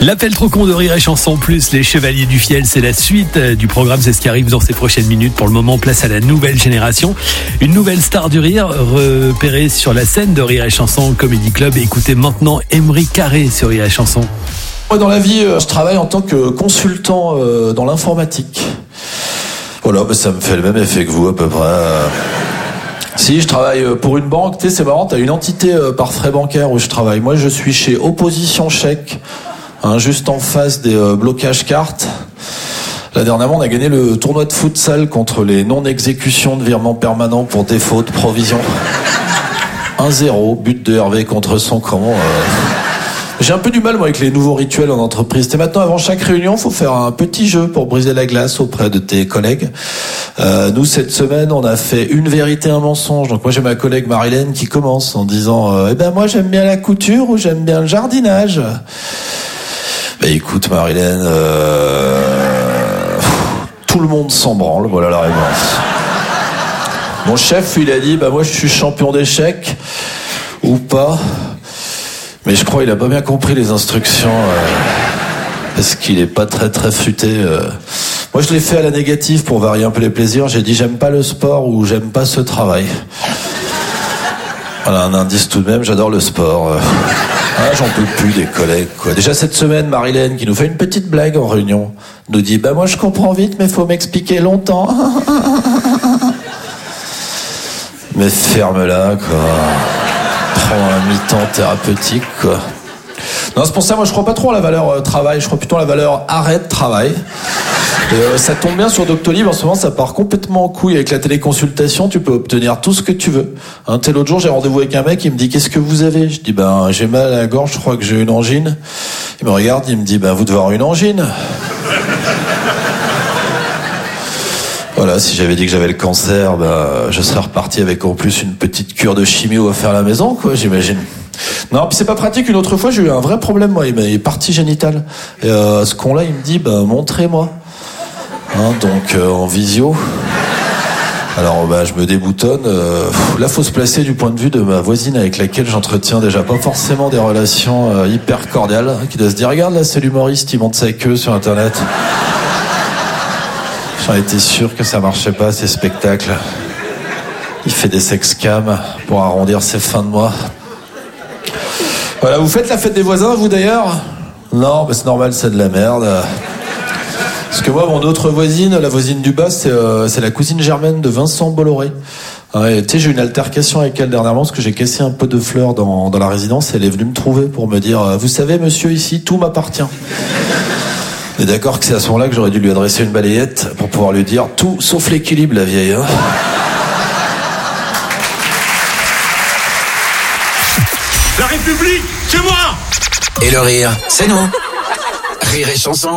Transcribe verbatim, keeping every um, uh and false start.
L'appel trop con de Rire et Chanson plus les Chevaliers du Fiel, c'est la suite du programme, c'est ce qui arrive dans ces prochaines minutes. Pour le moment, place à la nouvelle génération. Une nouvelle star du rire repérée sur la scène de Rire et Chanson Comedy Club. Et écoutez maintenant Emery Carré sur Rire et Chanson. Moi, dans la vie, je travaille en tant que consultant dans l'informatique. Voilà, bah, ça me fait le même effet que vous à peu près. Si, je travaille pour une banque. Tu sais, c'est marrant, t'as une entité par frais bancaires où je travaille. Moi, je suis chez Opposition Chèque, hein, juste en face des euh, blocages cartes. Là, dernièrement, on a gagné le tournoi de futsal contre les non-exécutions de virements permanents pour défaut de provision. un zéro, but de Hervé contre son camp. Euh... J'ai un peu du mal, moi, avec les nouveaux rituels en entreprise. Et maintenant, avant chaque réunion, faut faire un petit jeu pour briser la glace auprès de tes collègues. Euh, nous, cette semaine, on a fait une vérité, un mensonge. Donc moi, j'ai ma collègue Marilène qui commence en disant euh, « Eh ben moi, j'aime bien la couture ou j'aime bien le jardinage. » Ben écoute, Marilène, euh... tout le monde s'en branle. Voilà la réponse. Mon chef, il a dit « Bah moi, je suis champion d'échecs ou pas. » Mais je crois qu'il a pas bien compris les instructions, euh, parce qu'il est pas très très futé. Euh. Moi, je l'ai fait à la négative pour varier un peu les plaisirs. J'ai dit j'aime pas le sport ou j'aime pas ce travail. Voilà un indice tout de même. J'adore le sport. Euh. Ah, j'en peux plus des collègues, quoi. Déjà cette semaine, Marilène, qui nous fait une petite blague en réunion, nous dit bah moi je comprends vite, mais faut m'expliquer longtemps. Mais ferme-la, quoi. Prends un mi-temps thérapeutique, quoi. Non, c'est pour ça, moi, je crois pas trop à la valeur euh, travail. Je crois plutôt à la valeur arrêt de travail. Et, euh, ça tombe bien sur Doctolib. En ce moment, ça part complètement en couille avec la téléconsultation. Tu peux obtenir tout ce que tu veux. Un tel autre jour, j'ai rendez-vous avec un mec. Il me dit, qu'est-ce que vous avez? Je dis, ben, j'ai mal à la gorge. Je crois que j'ai une angine. Il me regarde. Il me dit, ben, vous devez avoir une angine. Voilà, si j'avais dit que j'avais le cancer, bah, je serais reparti avec en plus une petite cure de chimio à faire à la maison, quoi, j'imagine. Non, puis c'est pas pratique. Une autre fois, j'ai eu un vrai problème, moi. Il m'a est partie génitale. Et euh, ce con-là, il me dit, bah, montrez-moi. Hein, donc, euh, en visio. Alors, bah, je me déboutonne. Euh, là, faut se placer du point de vue de ma voisine avec laquelle j'entretiens déjà pas forcément des relations euh, hyper cordiales, hein, qui doit se dire, regarde, là, c'est l'humoriste, il monte sa queue sur Internet. J'en étais sûr que ça marchait pas, ces spectacles. Il fait des sexcams pour arrondir ses fins de mois. Voilà, vous faites la fête des voisins, vous d'ailleurs? Non, mais c'est normal, c'est de la merde. Parce que moi, mon autre voisine, la voisine du bas, c'est, euh, c'est la cousine germaine de Vincent Bolloré. Ouais, tu sais, j'ai eu une altercation avec elle dernièrement parce que j'ai cassé un pot de fleurs dans, dans la résidence. Elle est venue me trouver pour me dire « Vous savez, monsieur, ici, tout m'appartient. » On est d'accord que c'est à ce moment-là que j'aurais dû lui adresser une balayette pour pouvoir lui dire tout sauf l'équilibre, la vieille. Hein. La République, c'est moi! Et le rire, c'est nous. Rire et Chanson.